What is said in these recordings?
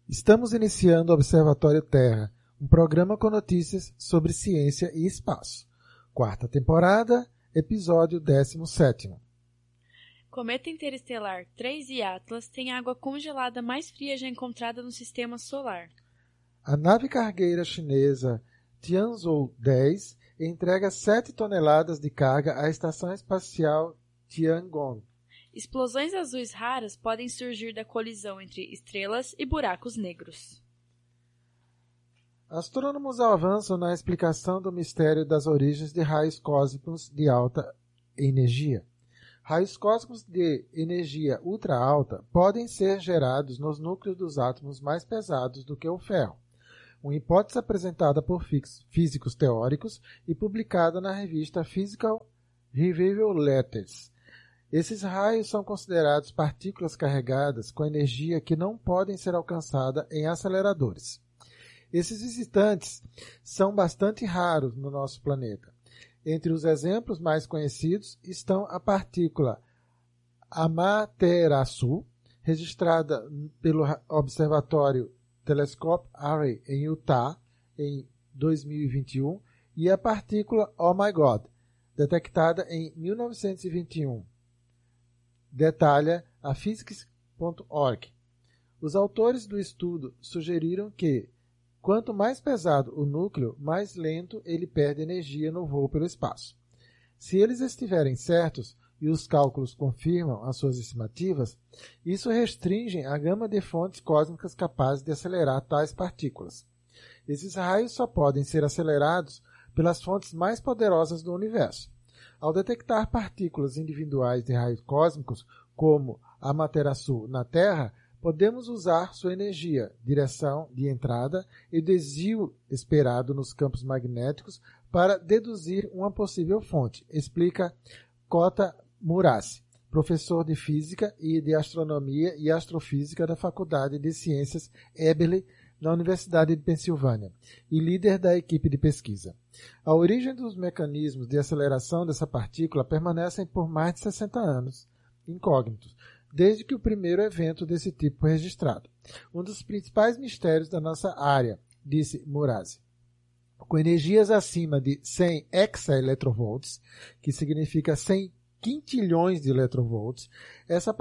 Estamos iniciando o Observatório Terra, um programa com notícias sobre ciência e espaço. Quarta temporada, episódio 17º. Cometa interestelar 3I Atlas tem a água congelada mais fria já encontrada no Sistema Solar. A nave cargueira chinesa Tianzhou 10 entrega 7 toneladas de carga à Estação Espacial Tiangong. Explosões azuis raras podem surgir da colisão entre estrelas e buracos negros. Astrônomos avançam na explicação do mistério das origens de raios cósmicos de alta energia. Raios cósmicos de energia ultra alta podem ser gerados nos núcleos dos átomos mais pesados do que o ferro, uma hipótese apresentada por físicos teóricos e publicada na revista Physical Review Letters. Esses raios são considerados partículas carregadas com energia que não podem ser alcançada em aceleradores. Esses visitantes são bastante raros no nosso planeta. Entre os exemplos mais conhecidos estão a partícula Amaterasu, registrada pelo Observatório Telescope Array em Utah em 2021, e a partícula Oh My God, detectada em 1921. Detalha a physics.org. Os autores do estudo sugeriram que, quanto mais pesado o núcleo, mais lento ele perde energia no voo pelo espaço. Se eles estiverem certos, e os cálculos confirmam as suas estimativas, isso restringe a gama de fontes cósmicas capazes de acelerar tais partículas. Esses raios só podem ser acelerados pelas fontes mais poderosas do universo. Ao detectar partículas individuais de raios cósmicos, como a Amaterasu na Terra, podemos usar sua energia, direção de entrada e desvio esperado nos campos magnéticos para deduzir uma possível fonte, explica Kota Murasi, professor de Física e de Astronomia e Astrofísica da Faculdade de Ciências Eberly, na Universidade de Pensilvânia, e líder da equipe de pesquisa. A origem dos mecanismos de aceleração dessa partícula permanecem por mais de 60 anos incógnitos, desde que o primeiro evento desse tipo foi registrado. Um dos principais mistérios da nossa área, disse Murasi. Com energias acima de 100 exaelectrovolts, que significa 100 quintilhões de electrovolts, essas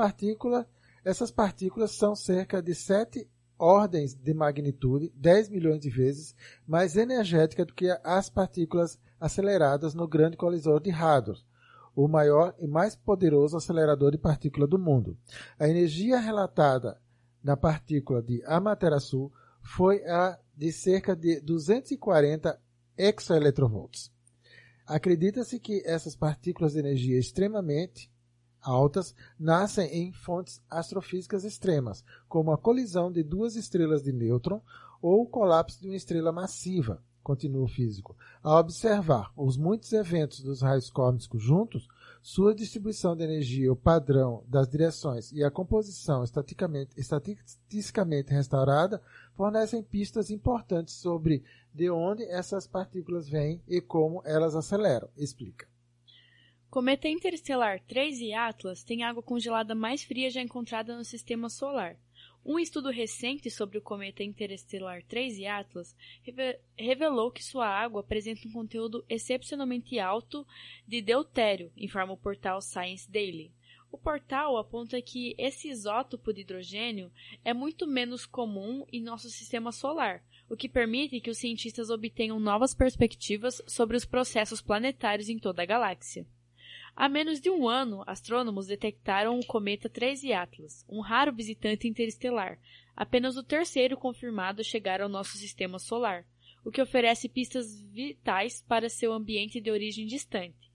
partículas são cerca de 7 ordens de magnitude, 10 milhões de vezes, mais energética do que as partículas aceleradas no Grande Colisor de Hadron, o maior e mais poderoso acelerador de partícula do mundo. A energia relatada na partícula de Amaterasu foi a de cerca de 240 exaelectrovolts. Acredita-se que essas partículas de energia extremamente altas nascem em fontes astrofísicas extremas, como a colisão de duas estrelas de nêutron ou o colapso de uma estrela massiva, continua o físico. Ao observar os muitos eventos dos raios cósmicos juntos, sua distribuição de energia, o padrão das direções e a composição estatisticamente restaurada fornecem pistas importantes sobre de onde essas partículas vêm e como elas aceleram, explica. Cometa interestelar 3I Atlas tem a água congelada mais fria já encontrada no Sistema Solar. Um estudo recente sobre o cometa interestelar 3I Atlas revelou que sua água apresenta um conteúdo excepcionalmente alto de deutério, informa o portal Science Daily. O portal aponta que esse isótopo de hidrogênio é muito menos comum em nosso sistema solar, o que permite que os cientistas obtenham novas perspectivas sobre os processos planetários em toda a galáxia. Há menos de um ano, astrônomos detectaram o cometa 3I Atlas, um raro visitante interestelar, apenas o terceiro confirmado a chegar ao nosso sistema solar, o que oferece pistas vitais para seu ambiente de origem distante.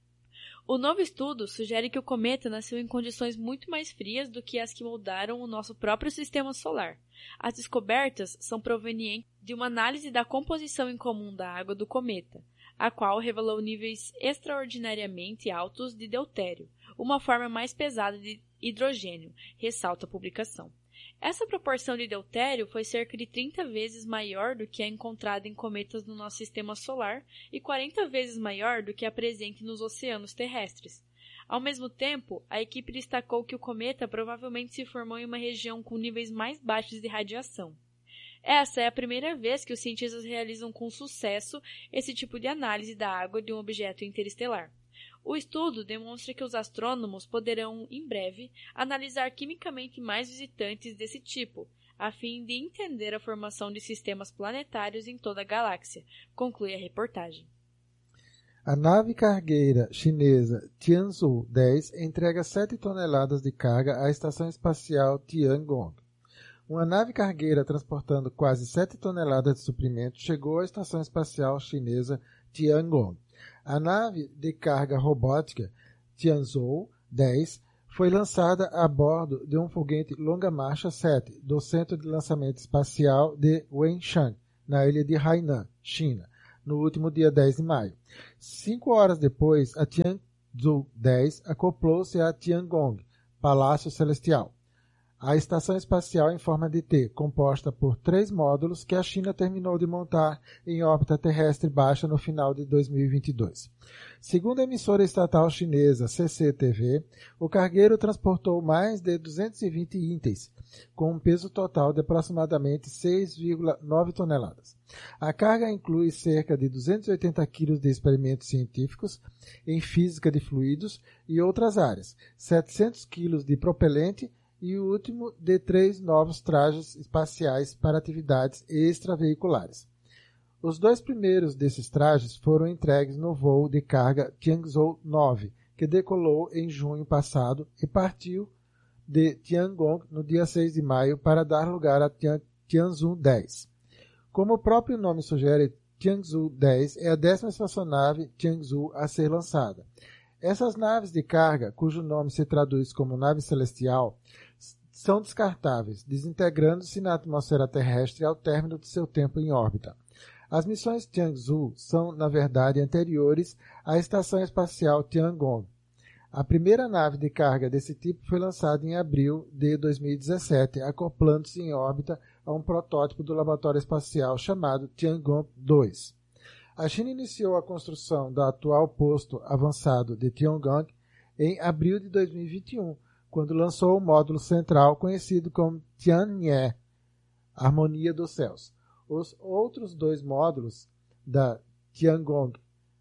O novo estudo sugere que o cometa nasceu em condições muito mais frias do que as que moldaram o nosso próprio sistema solar. As descobertas são provenientes de uma análise da composição em comum da água do cometa, a qual revelou níveis extraordinariamente altos de deutério, uma forma mais pesada de hidrogênio, ressalta a publicação. Essa proporção de deutério foi cerca de 30 vezes maior do que a encontrada em cometas no nosso sistema solar e 40 vezes maior do que a presente nos oceanos terrestres. Ao mesmo tempo, a equipe destacou que o cometa provavelmente se formou em uma região com níveis mais baixos de radiação. Essa é a primeira vez que os cientistas realizam com sucesso esse tipo de análise da água de um objeto interestelar. O estudo demonstra que os astrônomos poderão, em breve, analisar quimicamente mais visitantes desse tipo, a fim de entender a formação de sistemas planetários em toda a galáxia, conclui a reportagem. A nave cargueira chinesa Tianzhou-10 entrega 7 toneladas de carga à Estação Espacial Tiangong. Uma nave cargueira transportando quase 7 toneladas de suprimento chegou à Estação Espacial Chinesa Tiangong. A nave de carga robótica Tianzhou-10 foi lançada a bordo de um foguete longa-marcha 7 do Centro de Lançamento Espacial de Wenshan, na ilha de Hainan, China, no último dia 10 de maio. 5 horas depois, a Tianzhou-10 acoplou-se a Tiangong, Palácio Celestial. A estação espacial em forma de T, composta por 3 módulos que a China terminou de montar em órbita terrestre baixa no final de 2022. Segundo a emissora estatal chinesa CCTV, o cargueiro transportou mais de 220 itens, com um peso total de aproximadamente 6,9 toneladas. A carga inclui cerca de 280 quilos de experimentos científicos em física de fluidos e outras áreas, 700 quilos de propelente e o último de 3 novos trajes espaciais para atividades extraveiculares. Os 2 primeiros desses trajes foram entregues no voo de carga Tianzhou 9, que decolou em junho passado e partiu de Tiangong no dia 6 de maio para dar lugar a Tianzhou 10. Como o próprio nome sugere, Tianzhou 10 é a 10ª espaçonave Tianzhou a ser lançada. Essas naves de carga, cujo nome se traduz como nave celestial, são descartáveis, desintegrando-se na atmosfera terrestre ao término de seu tempo em órbita. As missões Tianzhou são, na verdade, anteriores à Estação Espacial Tiangong. A primeira nave de carga desse tipo foi lançada em abril de 2017, acoplando-se em órbita a um protótipo do laboratório espacial chamado Tiangong-2. A China iniciou a construção do atual posto avançado de Tiangong em abril de 2021, quando lançou o módulo central conhecido como Tianye, Harmonia dos Céus. Os outros 2 módulos da Tiangong,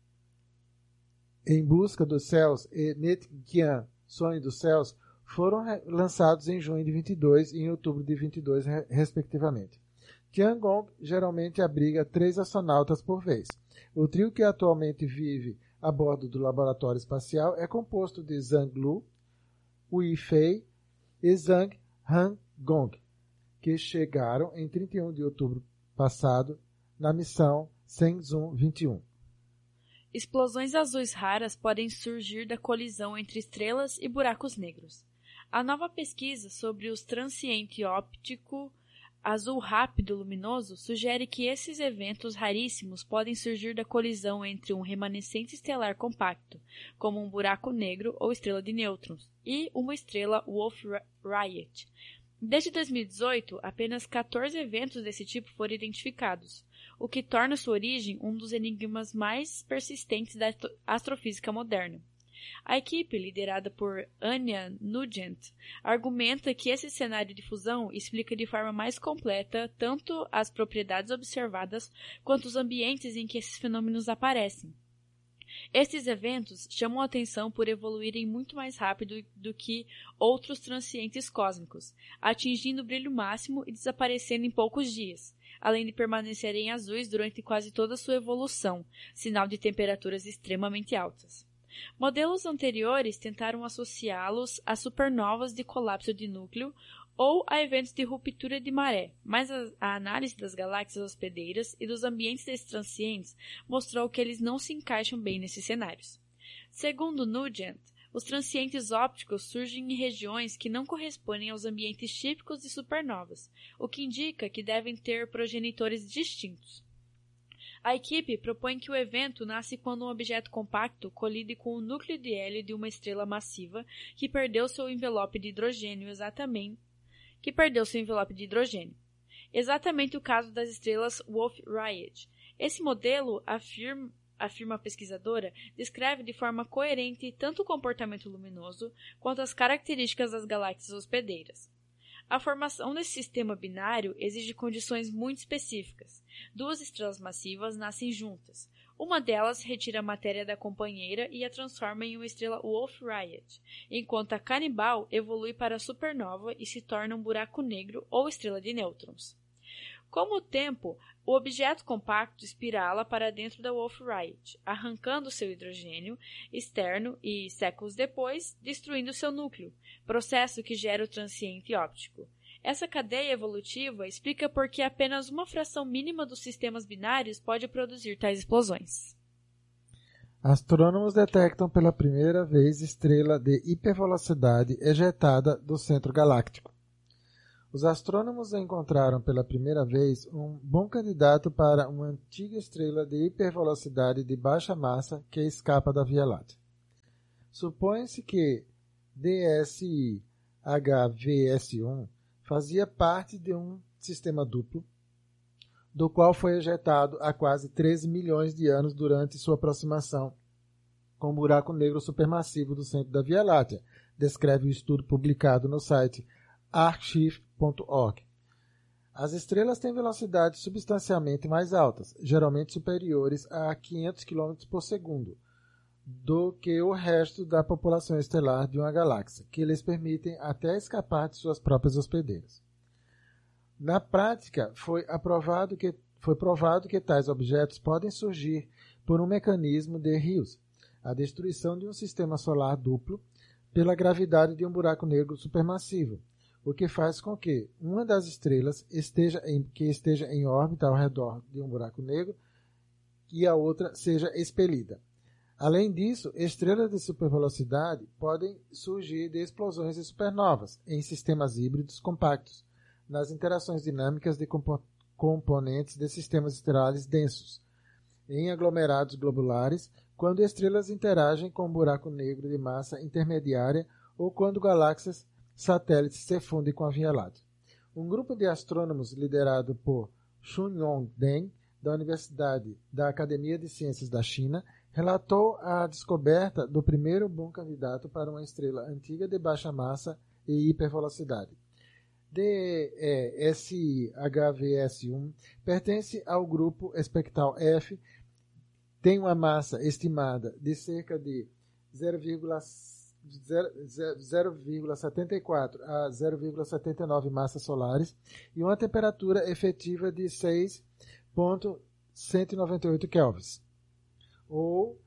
Em Busca dos Céus e Netqian, Sonho dos Céus, foram lançados em junho de 22 e em outubro de 22, respectivamente. Tiangong geralmente abriga 3 astronautas por vez. O trio que atualmente vive a bordo do laboratório espacial é composto de Zhang Lu, Wei Fei e Zhang Hangong, que chegaram em 31 de outubro passado na missão Shenzhou 21. Explosões azuis raras podem surgir da colisão entre estrelas e buracos negros. A nova pesquisa sobre os transiente óptico azul rápido luminoso sugere que esses eventos raríssimos podem surgir da colisão entre um remanescente estelar compacto, como um buraco negro ou estrela de nêutrons, e uma estrela Wolf-Rayet. Desde 2018, apenas 14 eventos desse tipo foram identificados, o que torna sua origem um dos enigmas mais persistentes da astrofísica moderna. A equipe, liderada por Anya Nugent, argumenta que esse cenário de fusão explica de forma mais completa tanto as propriedades observadas quanto os ambientes em que esses fenômenos aparecem. Estes eventos chamam a atenção por evoluírem muito mais rápido do que outros transientes cósmicos, atingindo o brilho máximo e desaparecendo em poucos dias, além de permanecerem azuis durante quase toda a sua evolução, sinal de temperaturas extremamente altas. Modelos anteriores tentaram associá-los a supernovas de colapso de núcleo ou a eventos de ruptura de maré, mas a análise das galáxias hospedeiras e dos ambientes desses transientes mostrou que eles não se encaixam bem nesses cenários. Segundo Nugent, os transientes ópticos surgem em regiões que não correspondem aos ambientes típicos de supernovas, o que indica que devem ter progenitores distintos. A equipe propõe que o evento nasce quando um objeto compacto colide com o núcleo de hélio de uma estrela massiva que perdeu seu envelope de hidrogênio, exatamente o caso das estrelas Wolf-Rayet. Esse modelo afirma a pesquisadora, descreve de forma coerente tanto o comportamento luminoso quanto as características das galáxias hospedeiras. A formação desse sistema binário exige condições muito específicas. Duas estrelas massivas nascem juntas. Uma delas retira a matéria da companheira e a transforma em uma estrela Wolf-Rayet, enquanto a Cannibal evolui para supernova e se torna um buraco negro ou estrela de nêutrons. Com o tempo, o objeto compacto espirala para dentro da Wolf-Rayet, arrancando seu hidrogênio externo e, séculos depois, destruindo seu núcleo, processo que gera o transiente óptico. Essa cadeia evolutiva explica por que apenas uma fração mínima dos sistemas binários pode produzir tais explosões. Astrônomos detectam pela primeira vez estrela de hipervelocidade ejetada do centro galáctico. Os astrônomos encontraram pela primeira vez um bom candidato para uma antiga estrela de hipervelocidade de baixa massa que escapa da Via Láctea. Supõe-se que DSI HVS1 fazia parte de um sistema duplo, do qual foi ejetado há quase 13 milhões de anos durante sua aproximação com o buraco negro supermassivo do centro da Via Láctea, descreve o estudo publicado no site arXiv.org. As estrelas têm velocidades substancialmente mais altas, geralmente superiores a 500 km por segundo, do que o resto da população estelar de uma galáxia, que lhes permitem até escapar de suas próprias hospedeiras. Na prática, foi provado que tais objetos podem surgir por um mecanismo de Rios, a destruição de um sistema solar duplo pela gravidade de um buraco negro supermassivo, o que faz com que uma das estrelas esteja em órbita ao redor de um buraco negro e a outra seja expelida. Além disso, estrelas de supervelocidade podem surgir de explosões de supernovas em sistemas híbridos compactos, nas interações dinâmicas de componentes de sistemas estelares densos, em aglomerados globulares, quando estrelas interagem com um buraco negro de massa intermediária ou quando galáxias satélites se fundem com a Via Láctea. Um grupo de astrônomos liderado por Chunyong Deng, da Universidade da Academia de Ciências da China, relatou a descoberta do primeiro bom candidato para uma estrela antiga de baixa massa e hipervelocidade. DSI-HVS1 pertence ao grupo espectral F, tem uma massa estimada de cerca de 0,74 a 0,79 massas solares e uma temperatura efetiva de 6,198 kelvins, ou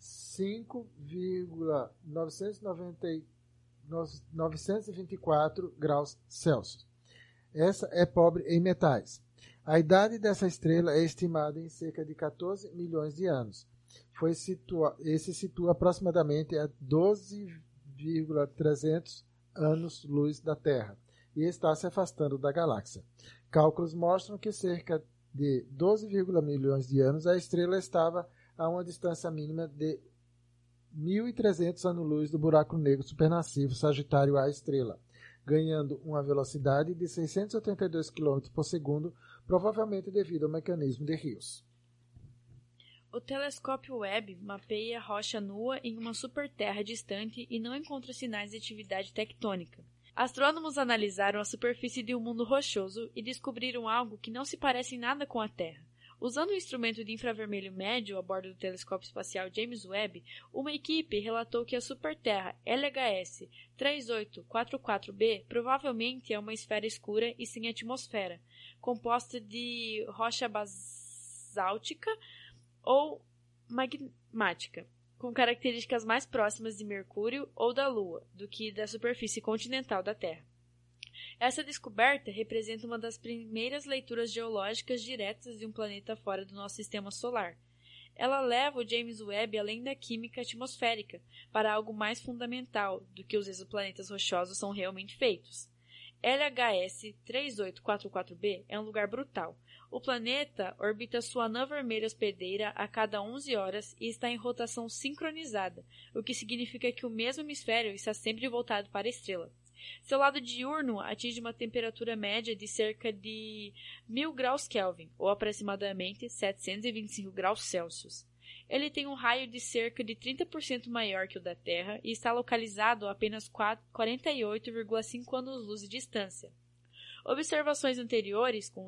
5,924 graus Celsius. Essa é pobre em metais. A idade dessa estrela é estimada em cerca de 14 milhões de anos. Se situa aproximadamente a 12,300 anos-luz da Terra e está se afastando da galáxia. Cálculos mostram que cerca de 12, milhões de anos a estrela estava a uma distância mínima de 1.300 anos-luz do buraco negro supermassivo Sagitário A estrela, ganhando uma velocidade de 682 km por segundo, provavelmente devido ao mecanismo de Rios. O telescópio Webb mapeia rocha nua em uma superterra distante e não encontra sinais de atividade tectônica. Astrônomos analisaram a superfície de um mundo rochoso e descobriram algo que não se parece em nada com a Terra. Usando um instrumento de infravermelho médio a bordo do telescópio espacial James Webb, uma equipe relatou que a superterra LHS 3844b provavelmente é uma esfera escura e sem atmosfera, composta de rocha basáltica ou magmática, com características mais próximas de Mercúrio ou da Lua do que da superfície continental da Terra. Essa descoberta representa uma das primeiras leituras geológicas diretas de um planeta fora do nosso sistema solar. Ela leva o James Webb além da química atmosférica para algo mais fundamental do que os exoplanetas rochosos são realmente feitos. LHS 3844b é um lugar brutal. O planeta orbita sua anã vermelha hospedeira a cada 11 horas e está em rotação sincronizada, o que significa que o mesmo hemisfério está sempre voltado para a estrela. Seu lado diurno atinge uma temperatura média de cerca de 1.000 graus Kelvin, ou aproximadamente 725 graus Celsius. Ele tem um raio de cerca de 30% maior que o da Terra e está localizado a apenas 48,5 anos-luz de distância. Observações anteriores com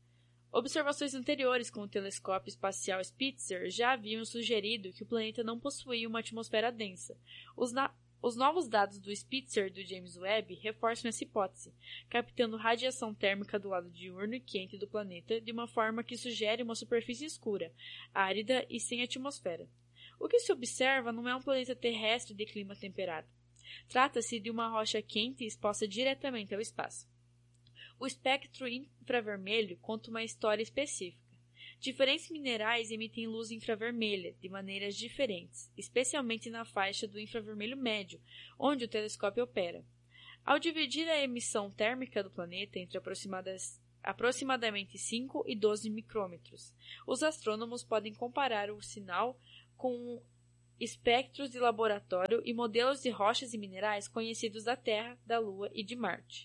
o telescópio espacial Spitzer já haviam sugerido que o planeta não possuía uma atmosfera densa. Os novos dados do Spitzer do James Webb reforçam essa hipótese, captando radiação térmica do lado diurno e quente do planeta de uma forma que sugere uma superfície escura, árida e sem atmosfera. O que se observa não é um planeta terrestre de clima temperado. Trata-se de uma rocha quente exposta diretamente ao espaço. O espectro infravermelho conta uma história específica. Diferentes minerais emitem luz infravermelha de maneiras diferentes, especialmente na faixa do infravermelho médio, onde o telescópio opera. Ao dividir a emissão térmica do planeta entre aproximadamente 5 e 12 micrômetros, os astrônomos podem comparar o sinal com espectros de laboratório e modelos de rochas e minerais conhecidos da Terra, da Lua e de Marte.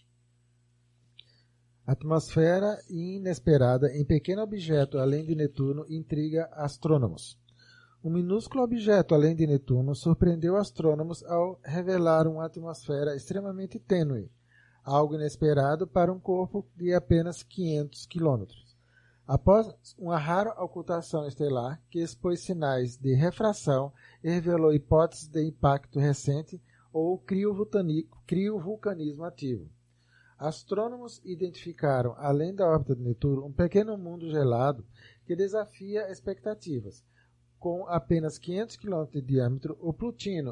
Atmosfera inesperada em pequeno objeto além de Netuno intriga astrônomos. Um minúsculo objeto além de Netuno surpreendeu astrônomos ao revelar uma atmosfera extremamente tênue, algo inesperado para um corpo de apenas 500 quilômetros. Após uma rara ocultação estelar que expôs sinais de refração e revelou hipóteses de impacto recente ou criovulcanismo ativo. Astrônomos identificaram, além da órbita de Netuno, um pequeno mundo gelado que desafia expectativas. Com apenas 500 km de diâmetro, o Plutino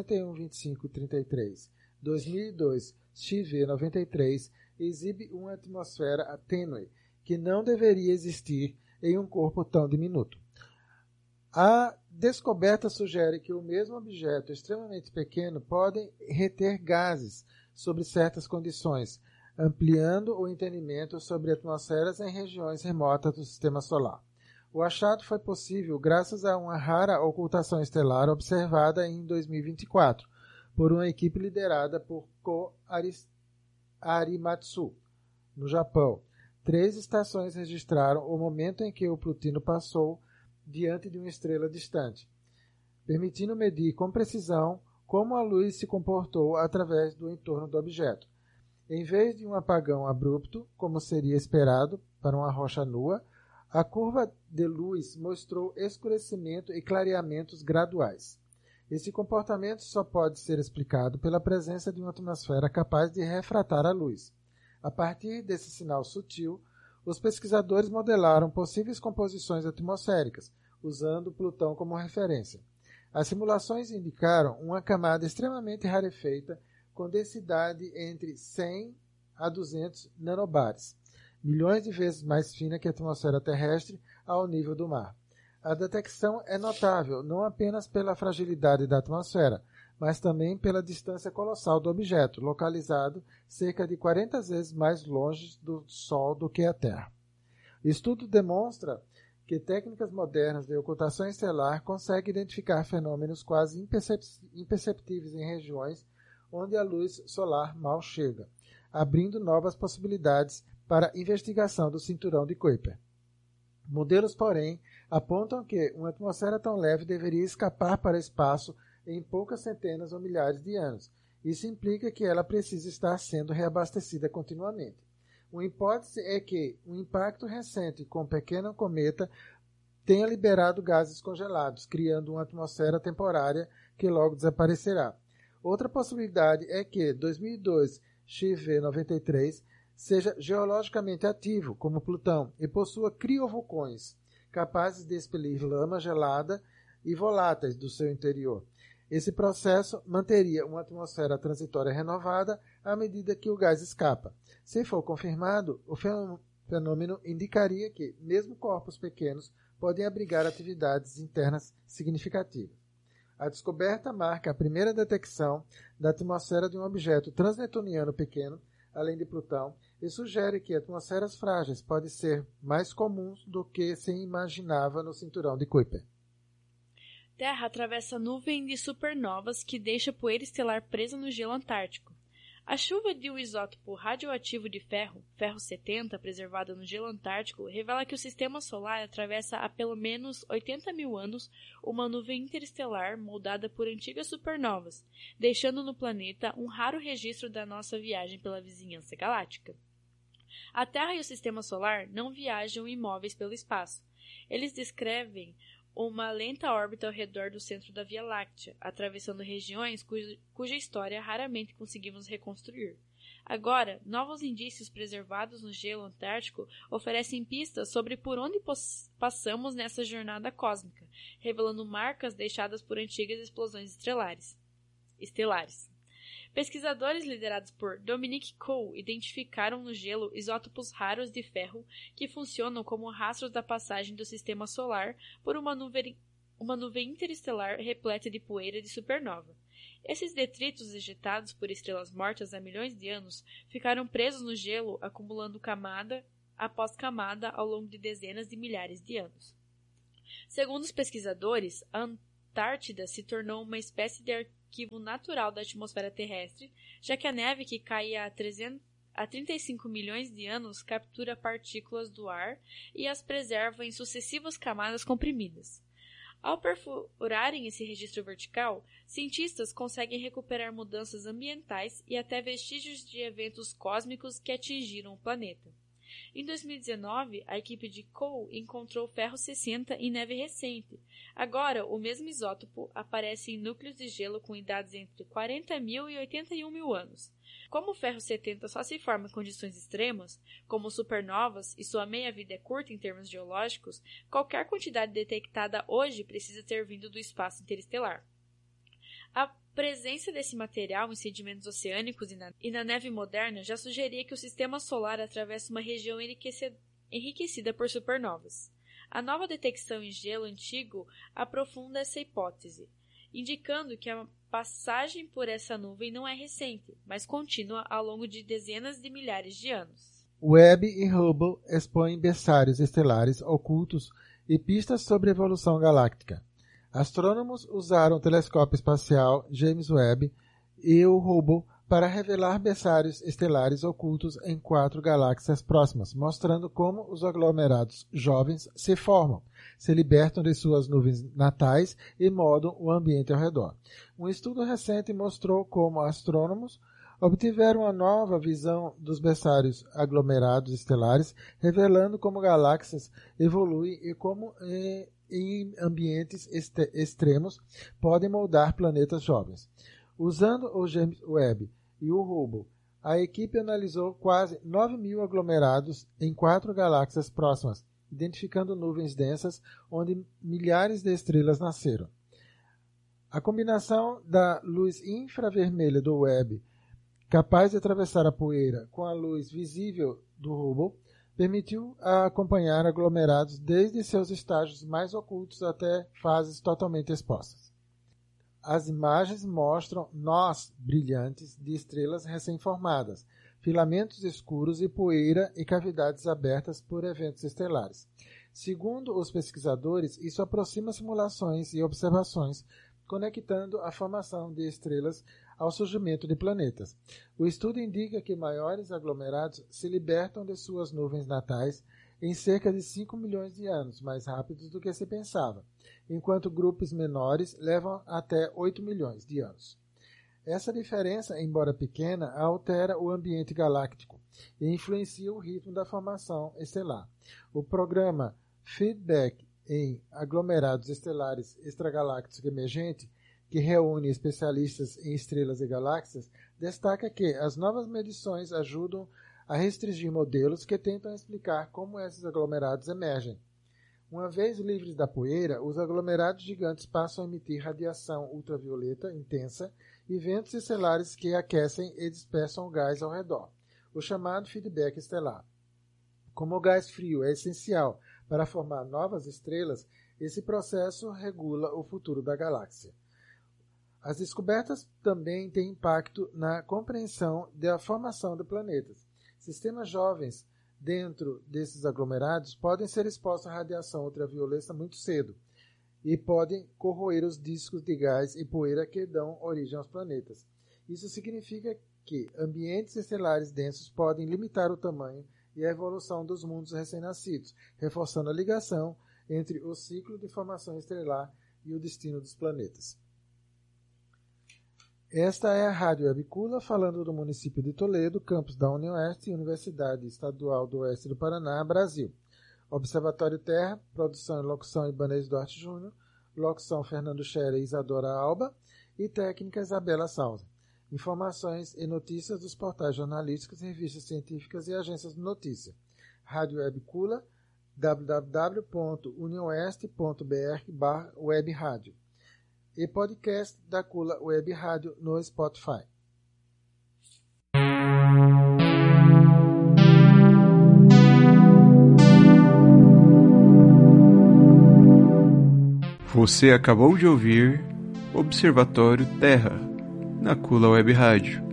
612533 2002 XV93 exibe uma atmosfera tênue que não deveria existir em um corpo tão diminuto. A descoberta sugere que o mesmo objeto extremamente pequeno pode reter gases sob certas condições, ampliando o entendimento sobre atmosferas em regiões remotas do Sistema Solar. O achado foi possível graças a uma rara ocultação estelar observada em 2024 por uma equipe liderada por Ko Arimatsu, no Japão. 3 estações registraram o momento em que o Plutino passou diante de uma estrela distante, permitindo medir com precisão como a luz se comportou através do entorno do objeto. Em vez de um apagão abrupto, como seria esperado para uma rocha nua, a curva de luz mostrou escurecimento e clareamentos graduais. Esse comportamento só pode ser explicado pela presença de uma atmosfera capaz de refratar a luz. A partir desse sinal sutil, os pesquisadores modelaram possíveis composições atmosféricas, usando Plutão como referência. As simulações indicaram uma camada extremamente rarefeita com densidade entre 100 a 200 nanobares, milhões de vezes mais fina que a atmosfera terrestre ao nível do mar. A detecção é notável não apenas pela fragilidade da atmosfera, mas também pela distância colossal do objeto, localizado cerca de 40 vezes mais longe do Sol do que a Terra. O estudo demonstra que técnicas modernas de ocultação estelar conseguem identificar fenômenos quase imperceptíveis em regiões onde a luz solar mal chega, abrindo novas possibilidades para a investigação do cinturão de Kuiper. Modelos, porém, apontam que uma atmosfera tão leve deveria escapar para o espaço em poucas centenas ou milhares de anos. Isso implica que ela precisa estar sendo reabastecida continuamente. Uma hipótese é que um impacto recente com um pequeno cometa tenha liberado gases congelados, criando uma atmosfera temporária que logo desaparecerá. Outra possibilidade é que 2002 XV93 seja geologicamente ativo, como Plutão, e possua criovulcões, capazes de expelir lama gelada e voláteis do seu interior. Esse processo manteria uma atmosfera transitória renovada à medida que o gás escapa. Se for confirmado, o fenômeno indicaria que, mesmo corpos pequenos, podem abrigar atividades internas significativas. A descoberta marca a primeira detecção da atmosfera de um objeto transnetuniano pequeno, além de Plutão, e sugere que atmosferas frágeis podem ser mais comuns do que se imaginava no cinturão de Kuiper. Terra atravessa nuvem de supernovas que deixa poeira estelar presa no gelo antártico. A chuva de um isótopo radioativo de ferro, ferro 70, preservado no gelo antártico, revela que o sistema solar atravessa há pelo menos 80 mil anos uma nuvem interestelar moldada por antigas supernovas, deixando no planeta um raro registro da nossa viagem pela vizinhança galáctica. A Terra e o sistema solar não viajam imóveis pelo espaço. Eles descrevem uma lenta órbita ao redor do centro da Via Láctea, atravessando regiões cuja história raramente conseguimos reconstruir. Agora, novos indícios preservados no gelo antártico oferecem pistas sobre por onde passamos nessa jornada cósmica, revelando marcas deixadas por antigas explosões estelares. Pesquisadores liderados por Dominic Cole identificaram no gelo isótopos raros de ferro que funcionam como rastros da passagem do sistema solar por uma nuvem interestelar repleta de poeira de supernova. Esses detritos ejetados por estrelas mortas há milhões de anos ficaram presos no gelo, acumulando camada após camada ao longo de dezenas de milhares de anos. Segundo os pesquisadores, a Antártida se tornou uma espécie de arquivo natural da atmosfera terrestre, já que a neve que cai há 35 milhões de anos captura partículas do ar e as preserva em sucessivas camadas comprimidas. Ao perfurarem esse registro vertical, cientistas conseguem recuperar mudanças ambientais e até vestígios de eventos cósmicos que atingiram o planeta. Em 2019, a equipe de Cole encontrou ferro 60 em neve recente. Agora, o mesmo isótopo aparece em núcleos de gelo com idades entre 40 mil e 81 mil anos. Como o ferro 70 só se forma em condições extremas, como supernovas, e sua meia-vida é curta em termos geológicos, qualquer quantidade detectada hoje precisa ter vindo do espaço interestelar. A presença desse material em sedimentos oceânicos e na neve moderna já sugeria que o sistema solar atravessa uma região enriquecida por supernovas. A nova detecção em gelo antigo aprofunda essa hipótese, indicando que a passagem por essa nuvem não é recente, mas contínua ao longo de dezenas de milhares de anos. Webb e Hubble expõem berçários estelares ocultos e pistas sobre a evolução galáctica. Astrônomos usaram o telescópio espacial James Webb e o Hubble para revelar berçários estelares ocultos em 4 galáxias próximas, mostrando como os aglomerados jovens se formam, se libertam de suas nuvens natais e modam o ambiente ao redor. Um estudo recente mostrou como astrônomos obtiveram uma nova visão dos berçários aglomerados estelares, revelando como galáxias evoluem e como em ambientes extremos podem moldar planetas jovens. Usando o James Webb e o Hubble, a equipe analisou quase 9 mil aglomerados em 4 galáxias próximas, identificando nuvens densas onde milhares de estrelas nasceram. A combinação da luz infravermelha do Webb, capaz de atravessar a poeira, com a luz visível do Hubble, permitiu acompanhar aglomerados desde seus estágios mais ocultos até fases totalmente expostas. As imagens mostram nós brilhantes de estrelas recém-formadas, filamentos escuros e poeira e cavidades abertas por eventos estelares. Segundo os pesquisadores, isso aproxima simulações e observações, conectando a formação de estrelas ao surgimento de planetas. O estudo indica que maiores aglomerados se libertam de suas nuvens natais em cerca de 5 milhões de anos, mais rápidos do que se pensava, enquanto grupos menores levam até 8 milhões de anos. Essa diferença, embora pequena, altera o ambiente galáctico e influencia o ritmo da formação estelar. O programa Feedback em Aglomerados Estelares Extragalácticos Emergentes, que reúne especialistas em estrelas e galáxias, destaca que as novas medições ajudam a restringir modelos que tentam explicar como esses aglomerados emergem. Uma vez livres da poeira, os aglomerados gigantes passam a emitir radiação ultravioleta intensa e ventos estelares que aquecem e dispersam o gás ao redor, o chamado feedback estelar. Como o gás frio é essencial para formar novas estrelas, esse processo regula o futuro da galáxia. As descobertas também têm impacto na compreensão da formação de planetas. Sistemas jovens dentro desses aglomerados podem ser expostos à radiação ultravioleta muito cedo e podem corroer os discos de gás e poeira que dão origem aos planetas. Isso significa que ambientes estelares densos podem limitar o tamanho e a evolução dos mundos recém-nascidos, reforçando a ligação entre o ciclo de formação estelar e o destino dos planetas. Esta é a Rádio Web Kula, falando do município de Toledo, campus da UniOeste e Universidade Estadual do Oeste do Paraná, Brasil. Observatório Terra, produção e locução Ibanez Duarte Júnior, locução Fernando Scherer e Isadora Alba e técnica Isabela Souza. Informações e notícias dos portais jornalísticos, revistas científicas e agências de notícia. Rádio Web Kula, www.unioeste.br/webradio e podcast da Kula Web Rádio no Spotify. Você acabou de ouvir Observatório Terra, na Kula Web Rádio.